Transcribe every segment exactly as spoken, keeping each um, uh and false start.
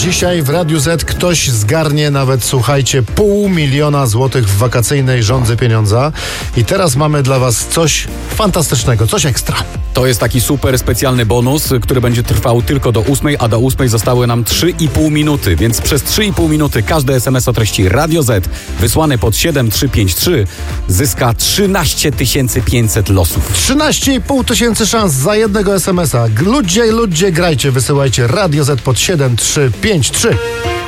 Dzisiaj w Radiu Z ktoś zgarnie nawet, słuchajcie, pół miliona złotych w wakacyjnej żądze pieniądza. I teraz mamy dla was coś fantastycznego, coś ekstra. To jest taki super specjalny bonus, który będzie trwał tylko do ósmej, a do ósmej zostały nam trzy i pół minuty, więc przez trzy i pół minuty każdy es em es o treści Radio Z wysłany pod siedem trzy pięć trzy zyska trzynaście tysięcy pięćset losów. trzynaście i pół tysięcy szans za jednego es em es a. Ludzie, ludzie, grajcie, wysyłajcie Radio Z pod siedem trzy pięć trzy.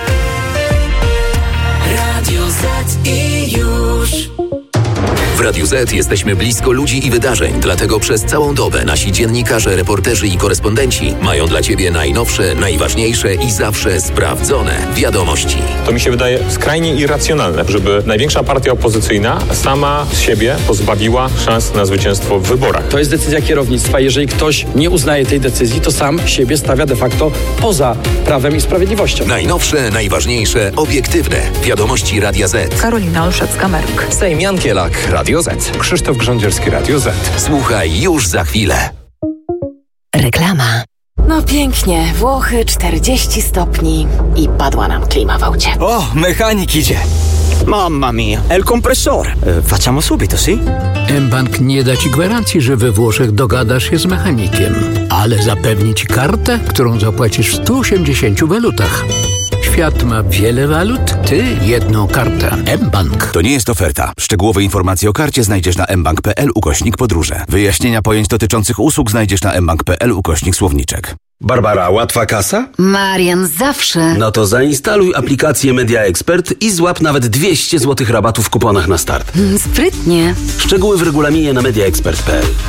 Radio Z i już. W Radiu Z jesteśmy blisko ludzi i wydarzeń, dlatego przez całą dobę nasi dziennikarze, reporterzy i korespondenci mają dla Ciebie najnowsze, najważniejsze i zawsze sprawdzone wiadomości. To mi się wydaje skrajnie irracjonalne, żeby największa partia opozycyjna sama z siebie pozbawiła szans na zwycięstwo w wyborach. To jest decyzja kierownictwa. Jeżeli ktoś nie uznaje tej decyzji, to sam siebie stawia de facto poza prawem i sprawiedliwością. Najnowsze, najważniejsze, obiektywne wiadomości Radia Z. Karolina Olszewska-Merk. Sejm Jankielak, Radio Z. Krzysztof Grządzierski, Radio Z. Słuchaj już za chwilę. Reklama. No pięknie, Włochy czterdzieści stopni i padła nam klima w aucie. Oh, mechanik idzie. Mamma mia, è il compressore. E, facciamo subito, sì? mBank nie da ci gwarancji, że we Włoszech dogadasz się z mechanikiem, ale zapewni ci kartę, którą zapłacisz w stu osiemdziesięciu walutach. Świat ma wiele walut, ty jedną kartę. mBank. To nie jest oferta. Szczegółowe informacje o karcie znajdziesz na mbank.pl ukośnik podróże. Wyjaśnienia pojęć dotyczących usług znajdziesz na mbank.pl ukośnik słowniczek. Barbara, łatwa kasa? Marian, zawsze. No to zainstaluj aplikację Media Expert i złap nawet dwieście złotych rabatu w kuponach na start. Mm, sprytnie. Szczegóły w regulaminie na mediaexpert kropka p l.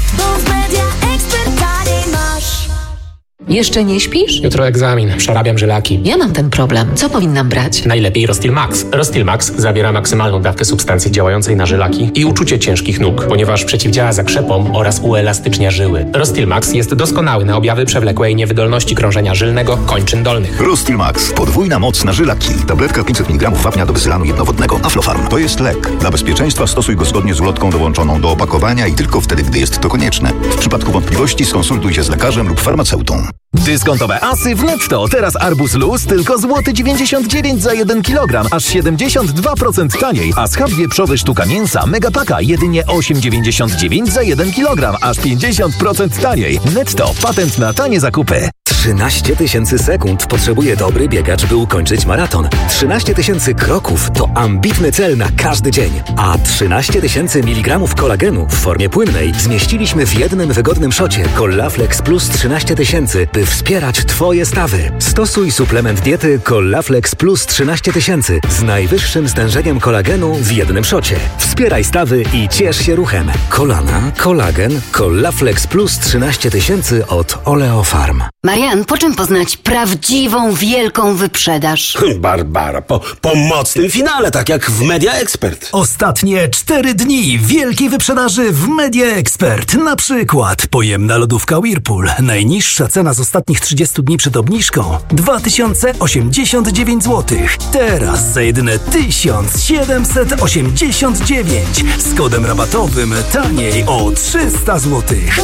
Jeszcze nie śpisz? Jutro egzamin, przerabiam żylaki. Ja mam ten problem. Co powinnam brać? Najlepiej Rostil Max. Rostil Max zawiera maksymalną dawkę substancji działającej na żylaki i uczucie ciężkich nóg, ponieważ przeciwdziała zakrzepom oraz uelastycznia żyły. Rostil Max jest doskonały na objawy przewlekłej niewydolności krążenia żylnego kończyn dolnych. Rostil Max. Podwójna moc na żylaki. Tabletka pięćset miligramów wapnia do wysylanu jednowodnego. Aflofarm. To jest lek. Dla bezpieczeństwa stosuj go zgodnie z ulotką dołączoną do opakowania i tylko wtedy, gdy jest to konieczne. W przypadku wątpliwości skonsultuj się z lekarzem lub farmaceutą. Dyskontowe asy w Netto. Teraz arbuz luz tylko złoty dziewięćdziesiąt dziewięć za jeden kilogram, aż siedemdziesiąt dwa procent taniej. A schab wieprzowy sztuka mięsa Megapaka jedynie osiem dziewięćdziesiąt dziewięć za jeden kilogram, aż pięćdziesiąt procent taniej. Netto. Patent na tanie zakupy. trzynaście tysięcy sekund potrzebuje dobry biegacz, by ukończyć maraton. trzynaście tysięcy kroków to ambitny cel na każdy dzień. A trzynaście tysięcy miligramów kolagenu w formie płynnej zmieściliśmy w jednym wygodnym szocie Collaflex Plus trzynaście tysięcy, by wspierać Twoje stawy. Stosuj suplement diety Collaflex Plus trzynaście tysięcy z najwyższym stężeniem kolagenu w jednym szocie. Wspieraj stawy i ciesz się ruchem. Kolana, kolagen, Collaflex Plus trzynaście tysięcy od Oleofarm. Marian, po czym poznać prawdziwą, wielką wyprzedaż? Barbara, po, po mocnym finale, tak jak w Media Expert. Ostatnie cztery dni wielkiej wyprzedaży w Media Expert. Na przykład pojemna lodówka Whirlpool. Najniższa cena z ostatnich trzydziestu dni przed obniżką dwa tysiące osiemdziesiąt dziewięć złotych. Teraz za jedyne tysiąc siedemset osiemdziesiąt dziewięć. Z kodem rabatowym taniej o trzysta złotych.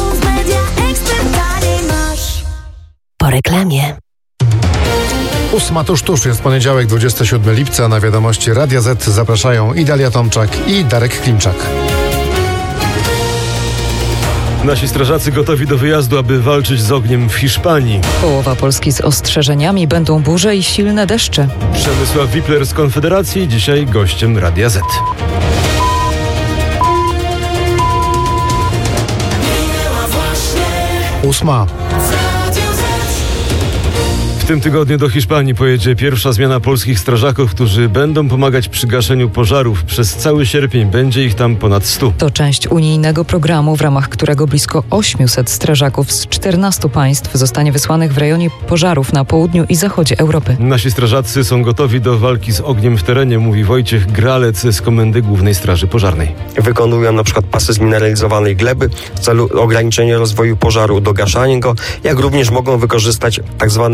Po reklamie. Ósma tuż tuż, jest poniedziałek, dwudziestego siódmego lipca. Na wiadomości Radia Z zapraszają i Dalia Tomczak i Darek Klimczak. Nasi strażacy gotowi do wyjazdu, aby walczyć z ogniem w Hiszpanii. Połowa Polski z ostrzeżeniami, będą burze i silne deszcze. Przemysław Wipler z Konfederacji, dzisiaj gościem Radia Z. Ósma. W tym tygodniu do Hiszpanii pojedzie pierwsza zmiana polskich strażaków, którzy będą pomagać przy gaszeniu pożarów. Przez cały sierpień będzie ich tam ponad stu. To część unijnego programu, w ramach którego blisko osiemset strażaków z czternastu państw zostanie wysłanych w rejonie pożarów na południu i zachodzie Europy. Nasi strażacy są gotowi do walki z ogniem w terenie, mówi Wojciech Gralec z Komendy Głównej Straży Pożarnej. Wykonują na przykład pasy zmineralizowanej gleby w celu ograniczenia rozwoju pożaru, dogaszania go, jak również mogą wykorzystać tak zwany przeciw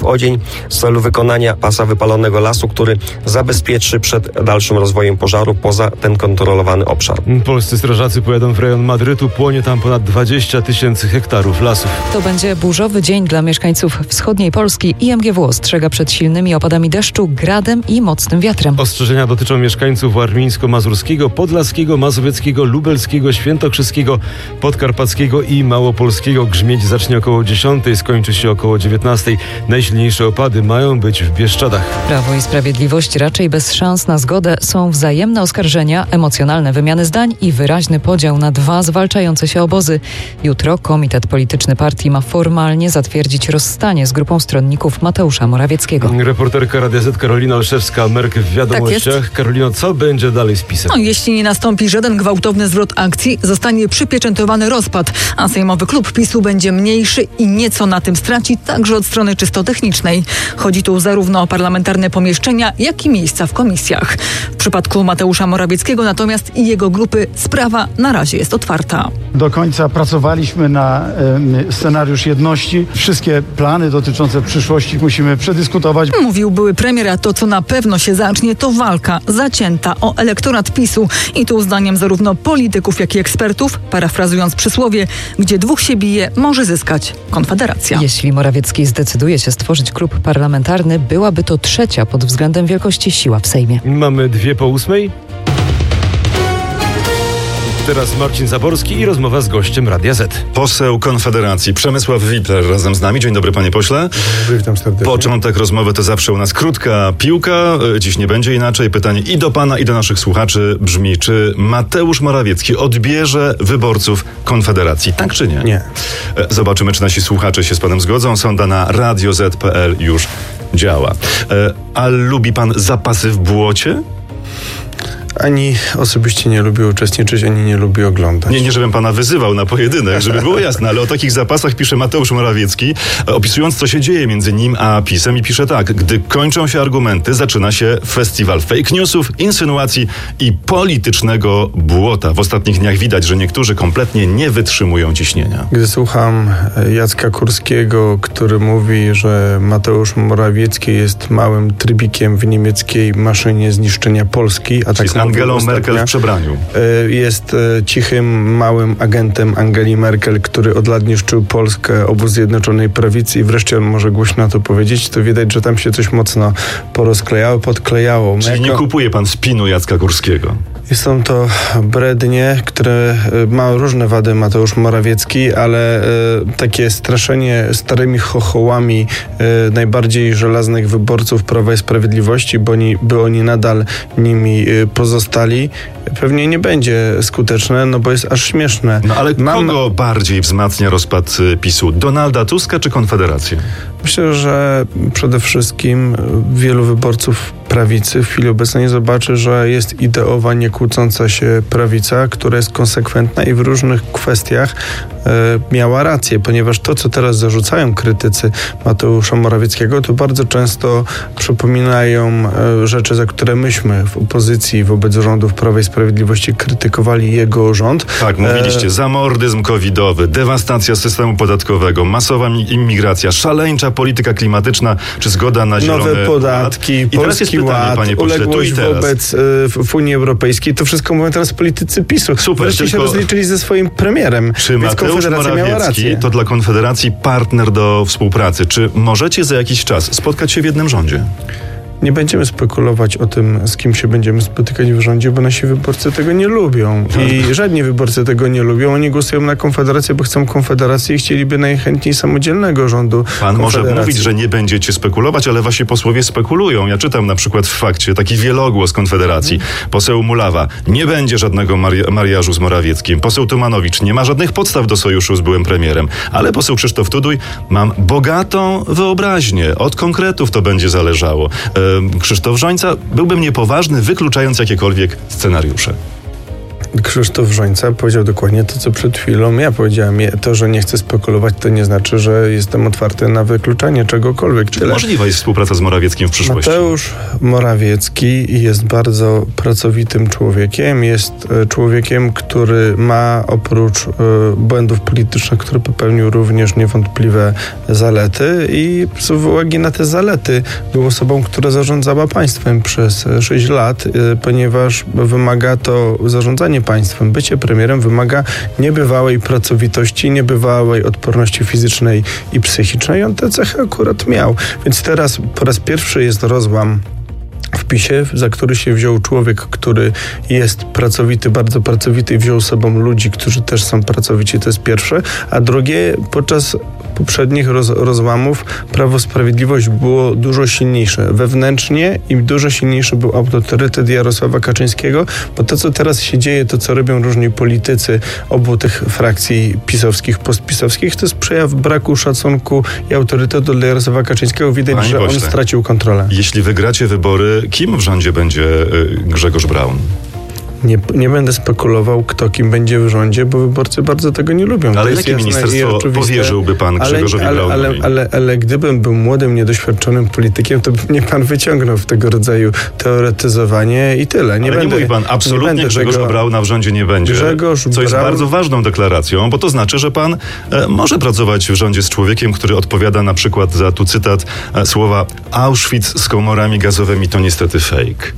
metrów o dzień w celu wykonania pasa wypalonego lasu, który zabezpieczy przed dalszym rozwojem pożaru poza ten kontrolowany obszar. Polscy strażacy pojadą w rejon Madrytu. Płonie tam ponad dwadzieścia tysięcy hektarów lasów. To będzie burzowy dzień dla mieszkańców wschodniej Polski. I M G W ostrzega przed silnymi opadami deszczu, gradem i mocnym wiatrem. Ostrzeżenia dotyczą mieszkańców warmińsko-mazurskiego, podlaskiego, mazowieckiego, lubelskiego, świętokrzyskiego, podkarpackiego i małopolskiego. Grzmieć zacznie około dziesiątej, skończy się około dziewiętnastej. Najsilniejsze opady mają być w Bieszczadach. Prawo i Sprawiedliwość raczej bez szans na zgodę. Są wzajemne oskarżenia, emocjonalne wymiany zdań i wyraźny podział na dwa zwalczające się obozy. Jutro Komitet Polityczny Partii ma formalnie zatwierdzić rozstanie z grupą stronników Mateusza Morawieckiego. Reporterka Radia Z Karolina Olszewska-Merk w Wiadomościach. Tak Karolino, co będzie dalej z PiS-em? No, jeśli nie nastąpi żaden gwałtowny zwrot akcji, zostanie przypieczętowany rozpad, a sejmowy klub PiS-u będzie mniejszy i nieco na tym straci, także od strony czysto technicznej. Chodzi tu zarówno o parlamentarne pomieszczenia, jak i miejsca w komisjach. W przypadku Mateusza Morawieckiego natomiast i jego grupy sprawa na razie jest otwarta. Do końca pracowaliśmy na y, scenariusz jedności. Wszystkie plany dotyczące przyszłości musimy przedyskutować. Mówił były premier, a to co na pewno się zacznie, to walka zacięta o elektorat PiS-u. I tu zdaniem zarówno polityków, jak i ekspertów, parafrazując przysłowie, gdzie dwóch się bije, może zyskać Konfederacja. Jeśli Morawiecki zdecyduje się stworzyć klub parlamentarny, byłaby to trzecia pod względem wielkości siła w Sejmie. Mamy dwie po ósmej. Teraz Marcin Zaborski i rozmowa z gościem Radia Z. Poseł Konfederacji Przemysław Wipler razem z nami. Dzień dobry, panie pośle. Witam serdecznie. Początek rozmowy to zawsze u nas krótka piłka. Dziś nie będzie inaczej. Pytanie i do pana, i do naszych słuchaczy brzmi, czy Mateusz Morawiecki odbierze wyborców Konfederacji? Tak czy nie? Nie. Zobaczymy, czy nasi słuchacze się z panem zgodzą. Sonda na radio zet kropka pe el już działa. A lubi pan zapasy w błocie? Ani osobiście nie lubię uczestniczyć, ani nie lubię oglądać. Nie, nie żebym pana wyzywał na pojedynek, żeby było jasne, ale o takich zapasach pisze Mateusz Morawiecki, opisując, co się dzieje między nim a PiS-em, i pisze tak: gdy kończą się argumenty, zaczyna się festiwal fake newsów, insynuacji i politycznego błota. W ostatnich dniach widać, że niektórzy kompletnie nie wytrzymują ciśnienia. Gdy słucham Jacka Kurskiego, który mówi, że Mateusz Morawiecki jest małym trybikiem w niemieckiej maszynie zniszczenia Polski, a tak z Angelą Merkel w przebraniu. Jest cichym, małym agentem Angeli Merkel, który od lat niszczył Polskę, obóz Zjednoczonej Prawicy, i wreszcie on może głośno to powiedzieć, to widać, że tam się coś mocno porozklejało, podklejało. Czyli jako... nie kupuje pan spinu Jacka Kurskiego? Są to brednie, które ma różne wady Mateusz Morawiecki, ale e, takie straszenie starymi chochołami e, najbardziej żelaznych wyborców Prawa i Sprawiedliwości, bo oni, by oni nadal nimi e, pozostali, pewnie nie będzie skuteczne, no bo jest aż śmieszne. No ale Mam... kogo bardziej wzmacnia rozpad PiS-u? Donalda Tuska czy Konfederację? Myślę, że przede wszystkim wielu wyborców prawicy w chwili obecnej zobaczy, że jest ideowa, niekłócąca się prawica, która jest konsekwentna i w różnych kwestiach e, miała rację, ponieważ to, co teraz zarzucają krytycy Mateusza Morawieckiego, to bardzo często przypominają e, rzeczy, za które myśmy w opozycji wobec rządów Prawa i Sprawiedliwości krytykowali jego rząd. Tak, mówiliście, e... zamordyzm covidowy, dewastacja systemu podatkowego, masowa imigracja, szaleńcza polityka klimatyczna, czy zgoda na zielony nowe podatki, ład. polski ład, panie pośle, uległość wobec y, w Unii Europejskiej. To wszystko mówią teraz politycy PiS-u. Super, wreszcie się rozliczyli ze swoim premierem. Czy więc Mateusz Morawiecki to dla Konfederacji partner do współpracy? Czy możecie za jakiś czas spotkać się w jednym rządzie? Nie będziemy spekulować o tym, z kim się będziemy spotykać w rządzie, bo nasi wyborcy tego nie lubią. I żadni wyborcy tego nie lubią. Oni głosują na Konfederację, bo chcą Konfederację i chcieliby najchętniej samodzielnego rządu. Pan może mówić, że nie będziecie spekulować, ale wasi posłowie spekulują. Ja czytam na przykład w Fakcie taki wielogłos Konfederacji. Poseł Mulawa: nie będzie żadnego mari- mariażu z Morawieckim. Poseł Tumanowicz: nie ma żadnych podstaw do sojuszu z byłym premierem. Ale poseł Krzysztof Tuduj: mam bogatą wyobraźnię. Od konkretów to będzie zależało. E- Krzysztof Rzońca: byłbym niepoważny, wykluczając jakiekolwiek scenariusze. Krzysztof Rzońca powiedział dokładnie to, co przed chwilą ja powiedziałem. To, że nie chcę spekulować, to nie znaczy, że jestem otwarty na wykluczanie czegokolwiek. Czy możliwa jest współpraca z Morawieckim w przyszłości? Mateusz Morawiecki jest bardzo pracowitym człowiekiem. Jest człowiekiem, który ma oprócz y, błędów politycznych, które popełnił, również niewątpliwe zalety i z uwagi na te zalety był osobą, która zarządzała państwem przez sześć lat, y, ponieważ wymaga to zarządzanie państwem. Bycie premierem wymaga niebywałej pracowitości, niebywałej odporności fizycznej i psychicznej. On te cechy akurat miał. Więc teraz po raz pierwszy jest rozłam w PiSie, za który się wziął człowiek, który jest pracowity, bardzo pracowity i wziął sobą ludzi, którzy też są pracowici, to jest pierwsze. A drugie, podczas poprzednich roz, rozłamów Prawo Sprawiedliwość było dużo silniejsze wewnętrznie i dużo silniejszy był autorytet Jarosława Kaczyńskiego, bo to, co teraz się dzieje, to, co robią różni politycy obu tych frakcji pisowskich, postpisowskich, to jest przejaw braku szacunku i autorytetu dla Jarosława Kaczyńskiego. Widać, Panie że pośle, on stracił kontrolę. Jeśli wygracie wybory, kim w rządzie będzie Grzegorz Braun? Nie, nie będę spekulował, kto kim będzie w rządzie, bo wyborcy bardzo tego nie lubią. Ale jakie ministerstwo powierzyłby pan Grzegorzowi ale, ale, Braunowi? Ale, ale, ale gdybym był młodym, niedoświadczonym politykiem, to by mnie pan wyciągnął w tego rodzaju teoretyzowanie i tyle. Nie ale będę, nie mówi pan, absolutnie Grzegorza tego... Brauna w rządzie nie będzie. Grzegorz co Braun... jest bardzo ważną deklaracją, bo to znaczy, że pan e, może pracować w rządzie z człowiekiem, który odpowiada na przykład za, tu cytat, e, słowa Auschwitz z komorami gazowymi to niestety fake.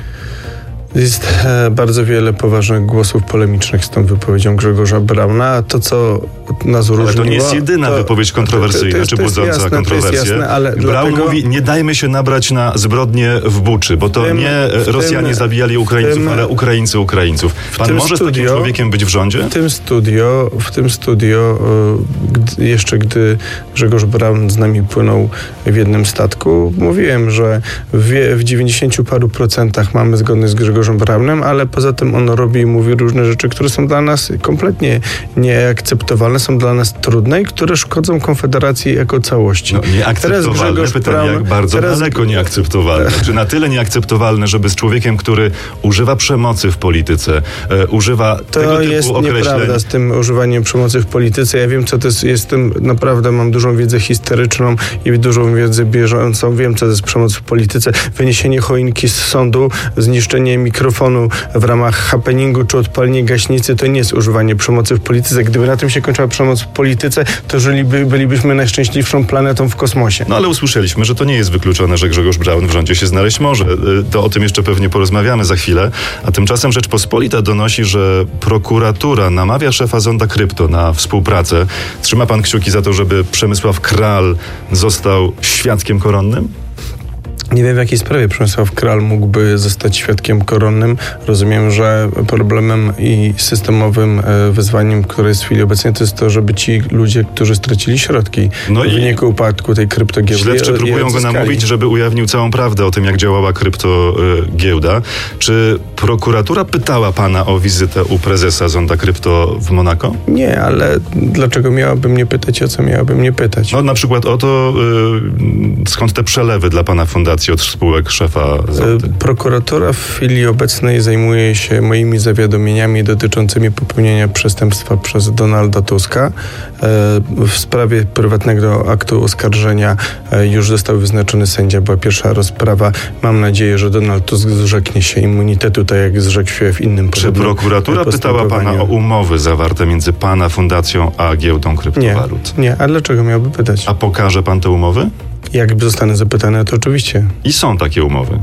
Jest e, bardzo wiele poważnych głosów polemicznych z tą wypowiedzią Grzegorza Brauna, a to, co nas różniło... Ale to nie jest jedyna to, wypowiedź kontrowersyjna, to, to, to czy budząca jasne, kontrowersję. Jasne, ale Braun dlatego... mówi, nie dajmy się nabrać na zbrodnie w Buczy, bo to tym, nie Rosjanie tym, zabijali Ukraińców, tym, ale Ukraińcy Ukraińców. Pan może studio, z takim człowiekiem być w rządzie? W tym studio, w tym studio gdy, jeszcze gdy Grzegorz Braun z nami płynął w jednym statku, mówiłem, że w, w dziewięćdziesięciu paru procentach mamy zgodność z Grzegorzem Braunem, ale poza tym on robi i mówi różne rzeczy, które są dla nas kompletnie nieakceptowalne, są dla nas trudne i które szkodzą Konfederacji jako całości. No, nieakceptowalne, pytam, Braun, jak bardzo teraz... daleko nieakceptowalne. Czy na tyle nieakceptowalne, żeby z człowiekiem, który używa przemocy w polityce, e, używa to tego typu jest określeń... nieprawda z tym używaniem przemocy w polityce. Ja wiem, co to jest. Jestem, naprawdę mam dużą wiedzę historyczną i dużą wiedzę bieżącą. Wiem, co to jest przemoc w polityce. Wyniesienie choinki z sądu, zniszczenie mikrofonu w ramach happeningu czy odpalenie gaśnicy, to nie jest używanie przemocy w polityce. Gdyby na tym się kończyła przemoc w polityce, to żyliby, bylibyśmy najszczęśliwszą planetą w kosmosie. No ale usłyszeliśmy, że to nie jest wykluczone, że Grzegorz Braun w rządzie się znaleźć może. To o tym jeszcze pewnie porozmawiamy za chwilę. A tymczasem Rzeczpospolita donosi, że prokuratura namawia szefa Zonda Krypto na współpracę. Trzyma pan kciuki za to, żeby Przemysław Kral został świadkiem koronnym? Nie wiem, w jakiej sprawie Przemysław Kral mógłby zostać świadkiem koronnym. Rozumiem, że problemem i systemowym wyzwaniem, które jest w chwili obecnej, to jest to, żeby ci ludzie, którzy stracili środki no w wyniku upadku tej kryptogiełdy... Śledczy próbują go namówić, żeby ujawnił całą prawdę o tym, jak działała kryptogiełda. Czy prokuratura pytała pana o wizytę u prezesa Zonda Krypto w Monako? Nie, ale dlaczego miałaby mnie pytać, o co miałaby mnie pytać? No na przykład o to, skąd te przelewy dla pana fundacji od spółek szefa Zondy. Prokuratura w chwili obecnej zajmuje się moimi zawiadomieniami dotyczącymi popełnienia przestępstwa przez Donalda Tuska. W sprawie prywatnego aktu oskarżenia już został wyznaczony sędzia, była pierwsza rozprawa. Mam nadzieję, że Donald Tusk zrzeknie się immunitetu, tak jak zrzekł się w innym Czy prokuratura pytała pana o umowy zawarte między pana fundacją a giełdą kryptowalut? Nie, nie. A dlaczego miałby pytać? A pokaże pan te umowy? Jak zostanę zapytany, to oczywiście. I są takie umowy.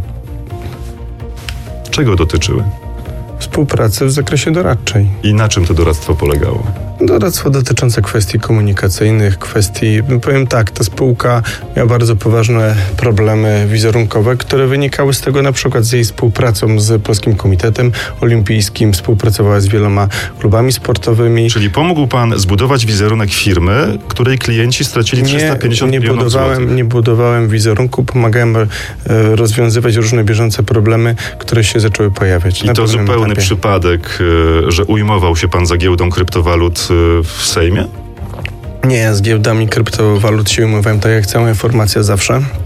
Czego dotyczyły? Współpracy w zakresie doradczej. I na czym to doradztwo polegało? Doradztwo dotyczące kwestii komunikacyjnych, kwestii, powiem tak, ta spółka miała bardzo poważne problemy wizerunkowe, które wynikały z tego na przykład z jej współpracą z Polskim Komitetem Olimpijskim, współpracowała z wieloma klubami sportowymi. Czyli pomógł pan zbudować wizerunek firmy, której klienci stracili trzysta pięćdziesiąt nie, nie milionów budowałem, złotych. Nie budowałem wizerunku, pomagałem e, rozwiązywać różne bieżące problemy, które się zaczęły pojawiać. I to zupełny etapie. przypadek, e, że ujmował się pan za giełdą kryptowalut w Sejmie? Nie, ja z giełdami kryptowalut się umywałem, tak jak cała informacja zawsze.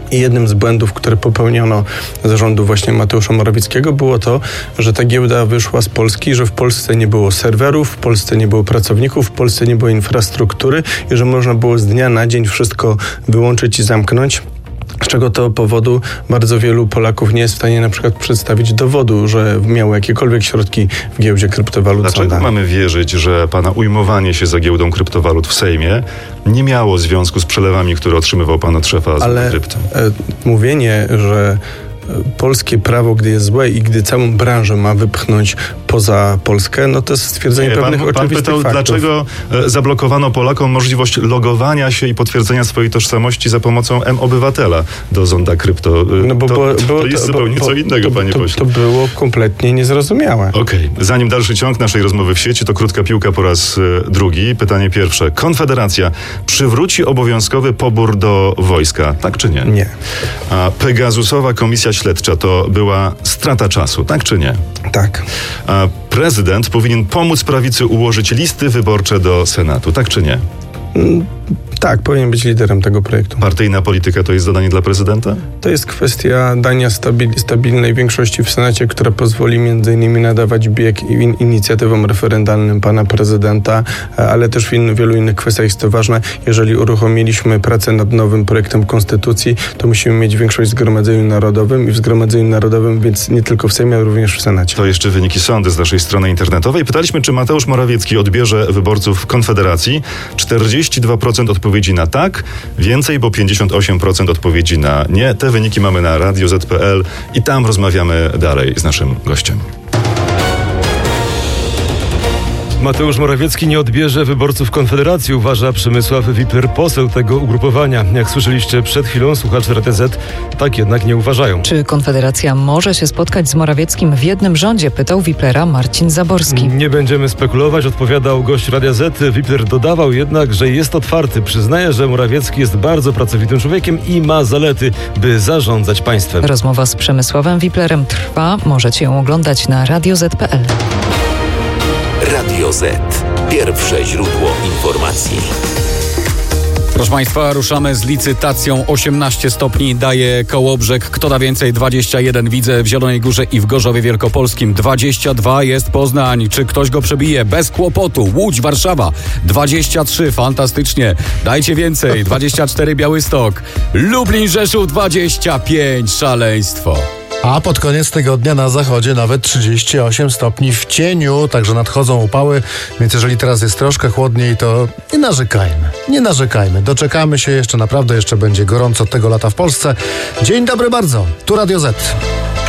I jednym z błędów, które popełniono zarządu właśnie Mateusza Morawieckiego, było to, że ta giełda wyszła z Polski, że w Polsce nie było serwerów, w Polsce nie było pracowników, w Polsce nie było infrastruktury i że można było z dnia na dzień wszystko wyłączyć i zamknąć. Z czego to powodu bardzo wielu Polaków nie jest w stanie na przykład przedstawić dowodu, że miało jakiekolwiek środki w giełdzie kryptowalut. Dlaczego mamy wierzyć, że pana ujmowanie się za giełdą kryptowalut w Sejmie nie miało związku z przelewami, które otrzymywał pan od szefa Ale krypto? e, mówienie, że polskie prawo, gdy jest złe i gdy całą branżę ma wypchnąć poza Polskę, no to jest stwierdzenie Nie, pewnych pan, pan oczywistych pytał, faktów. dlaczego zablokowano Polakom możliwość logowania się i potwierdzenia swojej tożsamości za pomocą M-Obywatela do zonda krypto. No bo to, było, to, było, to jest to, zupełnie bo, co innego, to, panie to, pośle. To było kompletnie niezrozumiałe. Okej. Okay. Zanim dalszy ciąg naszej rozmowy w sieci, to krótka piłka po raz y, drugi. Pytanie pierwsze. Konfederacja przywróci obowiązkowy pobór do wojska, tak czy nie? Nie. A Pegasusowa Komisja Śledcza to była strata czasu, tak czy nie? Tak. A prezydent powinien pomóc prawicy ułożyć listy wyborcze do Senatu, tak czy nie? Mm, tak, powinien być liderem tego projektu. Partyjna polityka to jest zadanie dla prezydenta? To jest kwestia dania stabil, stabilnej większości w Senacie, która pozwoli między innymi nadawać bieg in, inicjatywom referendalnym pana prezydenta, ale też w in, wielu innych kwestiach jest to ważne. Jeżeli uruchomiliśmy pracę nad nowym projektem konstytucji, to musimy mieć większość w Zgromadzeniu Narodowym i w Zgromadzeniu Narodowym, więc nie tylko w Sejmie, ale również w Senacie. To jeszcze wyniki sądy z naszej strony internetowej. Pytaliśmy, czy Mateusz Morawiecki odbierze wyborców Konfederacji. czterdzieści dwa procent odpowiedzi na tak, więcej, bo pięćdziesiąt osiem procent odpowiedzi na nie. Te wyniki mamy na radio zet kropka pe el i tam rozmawiamy dalej z naszym gościem. Mateusz Morawiecki nie odbierze wyborców Konfederacji, uważa Przemysław Wipler, poseł tego ugrupowania. Jak słyszeliście przed chwilą, słuchacze R T Z tak jednak nie uważają. Czy Konfederacja może się spotkać z Morawieckim w jednym rządzie? Pytał Wiplera Marcin Zaborski. Nie będziemy spekulować, odpowiadał gość Radia Z. Wipler dodawał jednak, że jest otwarty. Przyznaje, że Morawiecki jest bardzo pracowitym człowiekiem i ma zalety, by zarządzać państwem. Rozmowa z Przemysławem Wiplerem trwa. Możecie ją oglądać na radio zet kropka pe el. Radio Z. Pierwsze źródło informacji. Proszę Państwa, ruszamy z licytacją. osiemnaście stopni daje Kołobrzeg. Kto da więcej? dwadzieścia jeden widzę w Zielonej Górze i w Gorzowie Wielkopolskim. dwadzieścia dwa jest Poznań. Czy ktoś go przebije? Bez kłopotu. Łódź, Warszawa. dwadzieścia trzy. Fantastycznie. Dajcie więcej. dwadzieścia cztery Białystok. Lublin, Rzeszów. dwadzieścia pięć. Szaleństwo. A pod koniec tygodnia na zachodzie nawet trzydzieści osiem stopni w cieniu, także nadchodzą upały, więc jeżeli teraz jest troszkę chłodniej, to nie narzekajmy, nie narzekajmy. Doczekamy się jeszcze, naprawdę jeszcze będzie gorąco tego lata w Polsce. Dzień dobry bardzo, tu Radio Z.